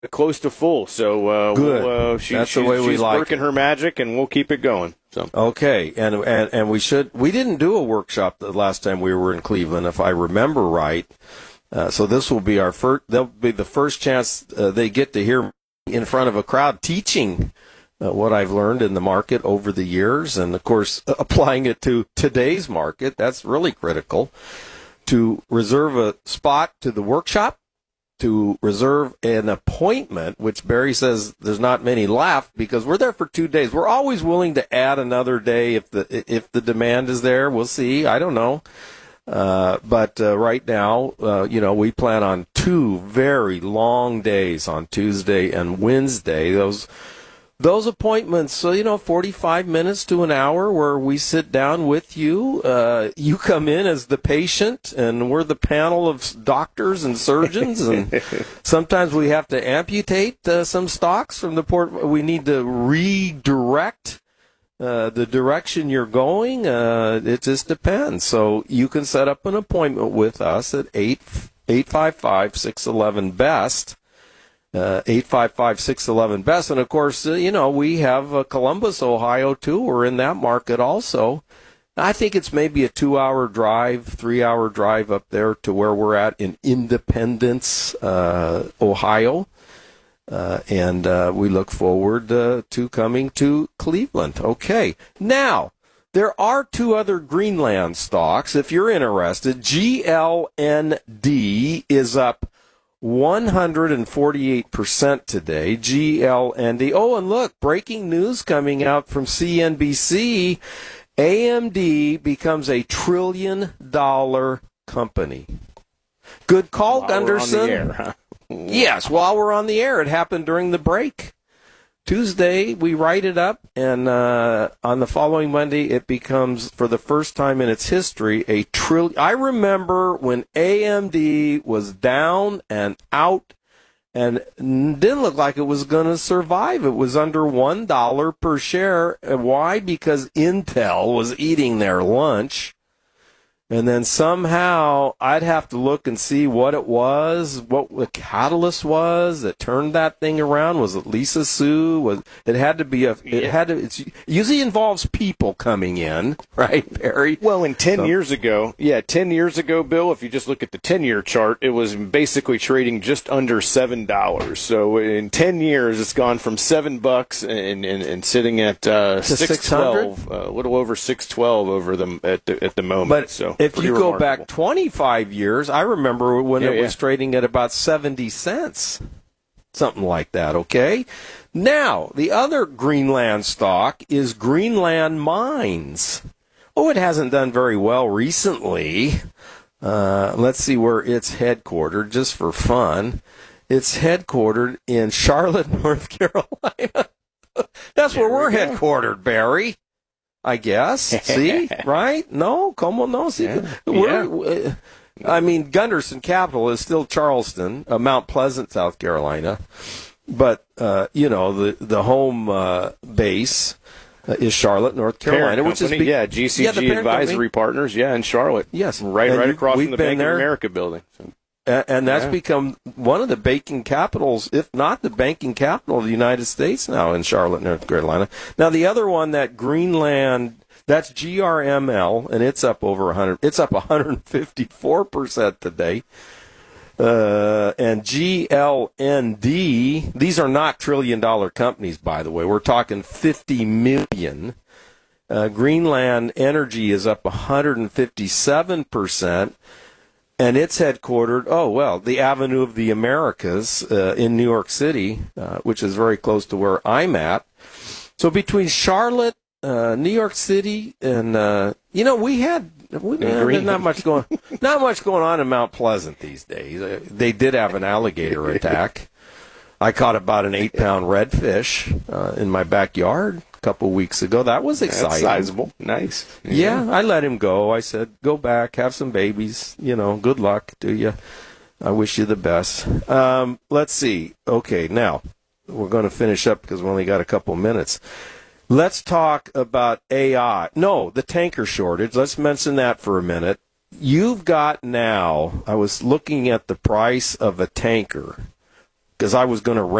close to full. So good. That's the way we like it. She's working her magic, and we'll keep it going. So okay, and we should. We didn't do a workshop the last time we were in Cleveland, if I remember right. So this will be our first. They'll be the first chance they get to hear in front of a crowd teaching what I've learned in the market over the years, and of course applying it to today's market. That's really critical. To reserve a spot to the workshop, to reserve an appointment, which Barry says there's not many left because we're there for 2 days. We're always willing to add another day if the demand is there. We'll see. I don't know. But right now, we plan on 2 very long days on Tuesday and Wednesday. Those appointments, 45 minutes to an hour where we sit down with you. You come in as the patient, and we're the panel of doctors and surgeons. And sometimes we have to amputate some stocks from the port. We need to redirect the direction you're going. It just depends. So you can set up an appointment with us at 855-611-BEST. 855-611-BEST. And, of course, we have Columbus, Ohio, too. We're in that market also. I think it's maybe a 2-hour drive, 3-hour drive up there to where we're at in Independence, Ohio. And we look forward to coming to Cleveland. Okay. Now, there are 2 other Greenland stocks. If you're interested, GLND is up 148% today. GLND. Oh, and look, breaking news coming out from CNBC. AMD becomes a $1 trillion company. Good call, Gunderson. We're on the air, huh? Yes, while we're on the air. It happened during the break. Tuesday, we write it up, and on the following Monday, it becomes, for the first time in its history, a trillion. I remember when AMD was down and out and didn't look like it was going to survive. It was under $1 per share. Why? Because Intel was eating their lunch. And then somehow I'd have to look and see what it was, what the catalyst was that turned that thing around. Was it Lisa Su? It usually involves people coming in, right, Barry? Well, 10 years ago, Bill, if you just look at the 10-year chart, it was basically trading just under $7. So in 10 years, it's gone from $7 and sitting at $6.12, a little over $6.12 over them at the moment. But so. If you go back 25 years, I remember when it was trading at about 70 cents, something like that, okay? Now, the other Greenland stock is Greenland Mines. Oh, it hasn't done very well recently. Let's see where it's headquartered, just for fun. It's headquartered in Charlotte, North Carolina. That's where we're headquartered, Barry. I guess. See? Right? No? Como no? See? I mean, Gunderson Capital is still Charleston, Mount Pleasant, South Carolina. But, the home base is Charlotte, North Carolina. Which is GCG Advisory Partners, in Charlotte. Yes. Right across from the Bank of America building. So. And that's become one of the banking capitals, if not the banking capital of the United States now in Charlotte, North Carolina. Now, the other one, that Greenland, that's GRML, and it's up over 100. It's up 154% today. And GLND, these are not $1 trillion companies, by the way. We're talking 50 million. Greenland Energy is up 157%. And it's headquartered, the Avenue of the Americas in New York City, which is very close to where I'm at. So between Charlotte, New York City, and there's not much going on in Mount Pleasant these days. They did have an alligator attack. I caught about an 8-pound redfish in my backyard a couple of weeks ago. That was exciting. That's sizable. Nice. Yeah, I let him go. I said, go back, have some babies. Good luck to you. I wish you the best. Let's see. Okay, now, we're going to finish up because we only got a couple minutes. Let's talk about AI. No, the tanker shortage. Let's mention that for a minute. You've got now, I was looking at the price of a tanker because I was going to